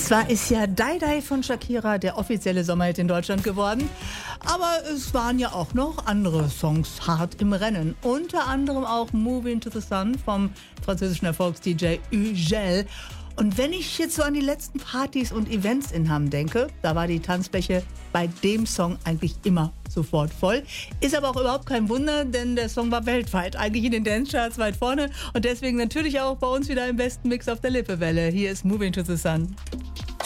Zwar ist ja Die Die von Shakira der offizielle Sommerhit in Deutschland geworden, aber es waren ja auch noch andere Songs hart im Rennen. Unter anderem auch Moving to the Sun vom französischen Erfolgs-DJ Ugel. Und wenn ich jetzt so an die letzten Partys und Events in Hamm denke, da war die Tanzfläche bei dem Song eigentlich immer sofort voll. Ist aber auch überhaupt kein Wunder, denn der Song war weltweit, eigentlich in den Dance-Charts weit vorne und deswegen natürlich auch bei uns wieder im besten Mix auf der Lippewelle. Hier ist Moving to the Sun.